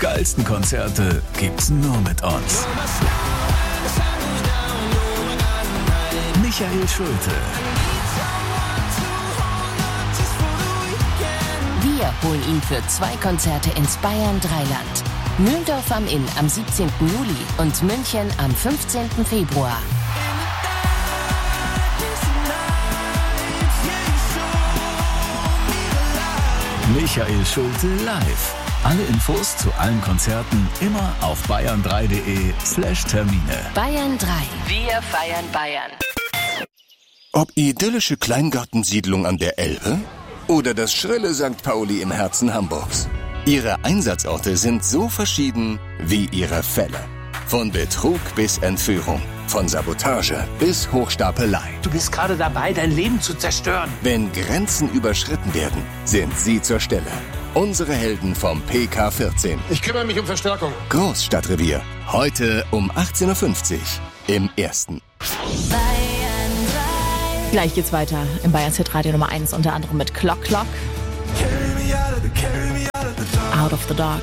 geilsten Konzerte gibt's nur mit uns. Michael Schulte. Wir holen ihn für 2 Konzerte ins Bayern Dreiland. Mühldorf am Inn am 17. Juli und München am 15. Februar. Michael Schulte live. Alle Infos zu allen Konzerten immer auf bayern3.de/Termine. Bayern 3. Wir feiern Bayern. Ob idyllische Kleingartensiedlung an der Elbe oder das schrille St. Pauli im Herzen Hamburgs. Ihre Einsatzorte sind so verschieden wie ihre Fälle. Von Betrug bis Entführung, von Sabotage bis Hochstapelei. Du bist gerade dabei, dein Leben zu zerstören. Wenn Grenzen überschritten werden, sind sie zur Stelle. Unsere Helden vom PK14. Ich kümmere mich um Verstärkung. Großstadtrevier. Heute um 18.50 Uhr im Ersten. Gleich geht's weiter im Bayerns Hitradio Nummer 1, unter anderem mit Clock Clock. Out of the Dark.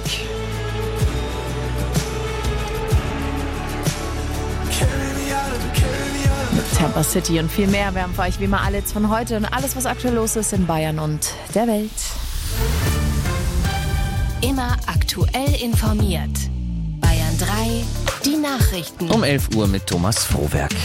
Mit Tampa City und viel mehr. Wir haben für euch wie immer alles von heute und alles, was aktuell los ist in Bayern und der Welt. Immer aktuell informiert. Bayern 3, die Nachrichten. Um 11 Uhr mit Thomas Frohwerk.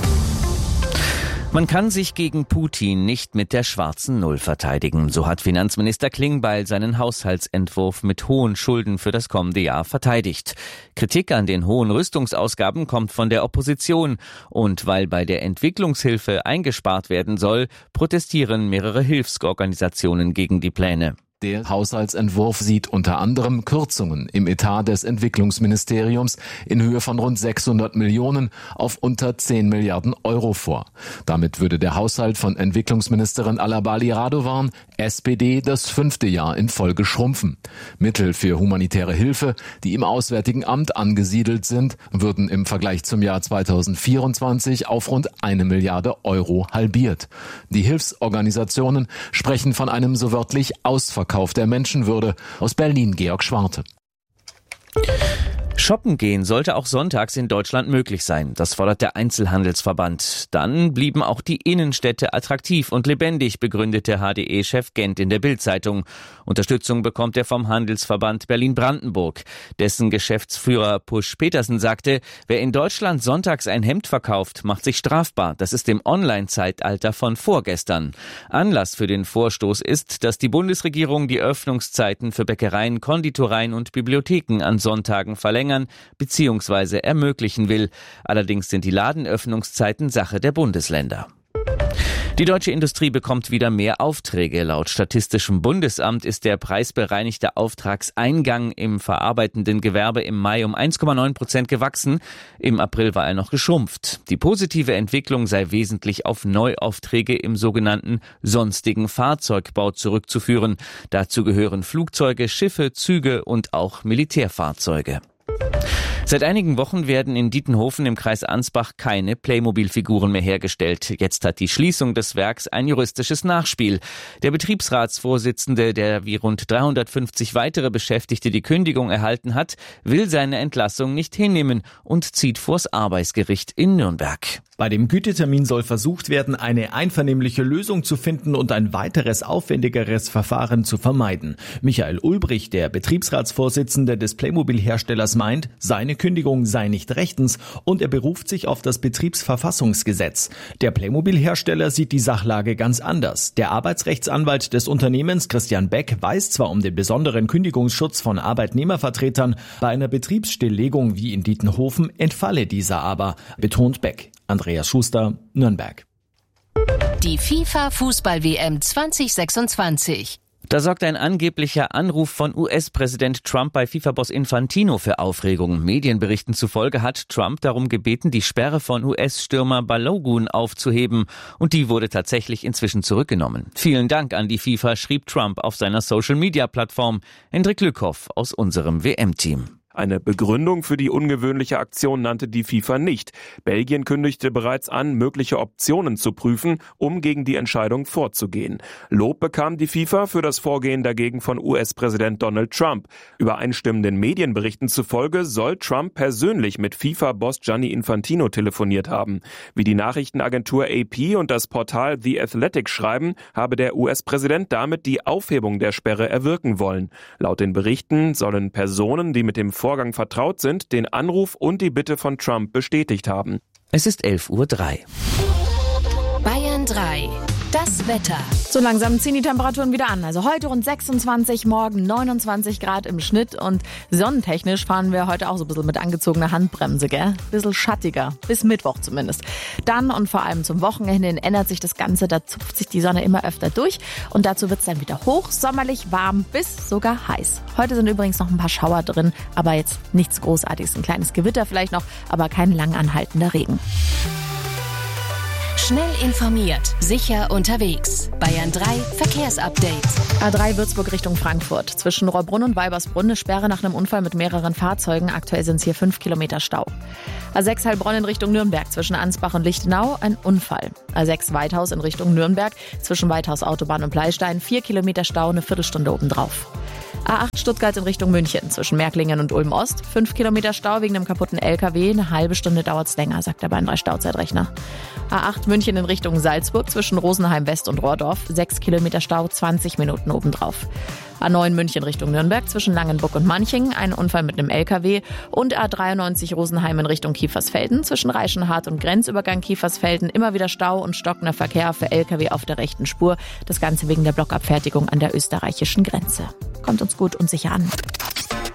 Man kann sich gegen Putin nicht mit der schwarzen Null verteidigen. So hat Finanzminister Klingbeil seinen Haushaltsentwurf mit hohen Schulden für das kommende Jahr verteidigt. Kritik an den hohen Rüstungsausgaben kommt von der Opposition. Und weil bei der Entwicklungshilfe eingespart werden soll, protestieren mehrere Hilfsorganisationen gegen die Pläne. Der Haushaltsentwurf sieht unter anderem Kürzungen im Etat des Entwicklungsministeriums in Höhe von rund 600 Millionen auf unter 10 Milliarden Euro vor. Damit würde der Haushalt von Entwicklungsministerin Alabali Radovan, SPD, das 5. Jahr in Folge schrumpfen. Mittel für humanitäre Hilfe, die im Auswärtigen Amt angesiedelt sind, würden im Vergleich zum Jahr 2024 auf rund 1 Milliarde Euro halbiert. Die Hilfsorganisationen sprechen von einem so wörtlich Ausverkauf der Menschenwürde. Aus Berlin Georg Schwarte. Shoppen gehen sollte auch sonntags in Deutschland möglich sein. Das fordert der Einzelhandelsverband. Dann blieben auch die Innenstädte attraktiv und lebendig, begründete HDE-Chef Gent in der Bild-Zeitung. Unterstützung bekommt er vom Handelsverband Berlin-Brandenburg. Dessen Geschäftsführer Pusch Petersen sagte, wer in Deutschland sonntags ein Hemd verkauft, macht sich strafbar. Das ist im Online-Zeitalter von vorgestern. Anlass für den Vorstoß ist, dass die Bundesregierung die Öffnungszeiten für Bäckereien, Konditoreien und Bibliotheken an Sonntagen verlängern bzw. ermöglichen will. Allerdings sind die Ladenöffnungszeiten Sache der Bundesländer. Die deutsche Industrie bekommt wieder mehr Aufträge. Laut Statistischem Bundesamt ist der preisbereinigte Auftragseingang im verarbeitenden Gewerbe im Mai um 1,9% gewachsen. Im April war er noch geschrumpft. Die positive Entwicklung sei wesentlich auf Neuaufträge im sogenannten sonstigen Fahrzeugbau zurückzuführen. Dazu gehören Flugzeuge, Schiffe, Züge und auch Militärfahrzeuge. Seit einigen Wochen werden in Dietenhofen im Kreis Ansbach keine Playmobil-Figuren mehr hergestellt. Jetzt hat die Schließung des Werks ein juristisches Nachspiel. Der Betriebsratsvorsitzende, der wie rund 350 weitere Beschäftigte die Kündigung erhalten hat, will seine Entlassung nicht hinnehmen und zieht vors Arbeitsgericht in Nürnberg. Bei dem Gütetermin soll versucht werden, eine einvernehmliche Lösung zu finden und ein weiteres aufwendigeres Verfahren zu vermeiden. Michael Ulbricht, der Betriebsratsvorsitzende des Playmobil-Herstellers, meint, seine Kündigung sei nicht rechtens und er beruft sich auf das Betriebsverfassungsgesetz. Der Playmobil-Hersteller sieht die Sachlage ganz anders. Der Arbeitsrechtsanwalt des Unternehmens, Christian Beck, weiß zwar um den besonderen Kündigungsschutz von Arbeitnehmervertretern, bei einer Betriebsstilllegung wie in Dietenhofen entfalle dieser aber, betont Beck. Andreas Schuster, Nürnberg. Die FIFA-Fußball-WM 2026. Da sorgt ein angeblicher Anruf von US-Präsident Trump bei FIFA-Boss Infantino für Aufregung. Medienberichten zufolge hat Trump darum gebeten, die Sperre von US-Stürmer Balogun aufzuheben. Und die wurde tatsächlich inzwischen zurückgenommen. Vielen Dank an die FIFA, schrieb Trump auf seiner Social-Media-Plattform. Hendrik Lückhoff aus unserem WM-Team. Eine Begründung für die ungewöhnliche Aktion nannte die FIFA nicht. Belgien kündigte bereits an, mögliche Optionen zu prüfen, um gegen die Entscheidung vorzugehen. Lob bekam die FIFA für das Vorgehen dagegen von US-Präsident Donald Trump. Übereinstimmenden Medienberichten zufolge soll Trump persönlich mit FIFA-Boss Gianni Infantino telefoniert haben. Wie die Nachrichtenagentur AP und das Portal The Athletic schreiben, habe der US-Präsident damit die Aufhebung der Sperre erwirken wollen. Laut den Berichten sollen Personen, die mit dem Vorgang vertraut sind, den Anruf und die Bitte von Trump bestätigt haben. Es ist 11:03 Uhr. Bayern 3. Das Wetter. So langsam ziehen die Temperaturen wieder an. Also heute rund 26, morgen 29 Grad im Schnitt. Und sonnentechnisch fahren wir heute auch so ein bisschen mit angezogener Handbremse, gell? Bisschen schattiger, bis Mittwoch zumindest. Dann und vor allem zum Wochenende hin ändert sich das Ganze. Da zupft sich die Sonne immer öfter durch. Und dazu wird es dann wieder hochsommerlich, warm bis sogar heiß. Heute sind übrigens noch ein paar Schauer drin, aber jetzt nichts Großartiges. Ein kleines Gewitter vielleicht noch, aber kein lang anhaltender Regen. Schnell informiert, sicher unterwegs. Bayern 3 Verkehrsupdate. A3 Würzburg Richtung Frankfurt. Zwischen Rohrbrunn und Weibersbrunn eine Sperre nach einem Unfall mit mehreren Fahrzeugen. Aktuell sind es hier 5 Kilometer Stau. A6 Heilbronn in Richtung Nürnberg. Zwischen Ansbach und Lichtenau ein Unfall. A6 Weithaus in Richtung Nürnberg. Zwischen Weithaus Autobahn und Bleistein 4 Kilometer Stau, eine Viertelstunde obendrauf. A8 Stuttgart in Richtung München. Zwischen Märklingen und Ulm Ost 5 Kilometer Stau wegen einem kaputten LKW. Eine halbe Stunde dauert es länger, sagt der Bayern 3 Stauzeitrechner. A8 München in Richtung Salzburg zwischen Rosenheim West und Rohrdorf. 6 Kilometer Stau, 20 Minuten obendrauf. A9 München Richtung Nürnberg zwischen Langenburg und Manching. Ein Unfall mit einem LKW. Und A93 Rosenheim in Richtung Kiefersfelden. Zwischen Reichenhart und Grenzübergang Kiefersfelden immer wieder Stau und stockender Verkehr für LKW auf der rechten Spur. Das Ganze wegen der Blockabfertigung an der österreichischen Grenze. Kommt uns gut und sicher an.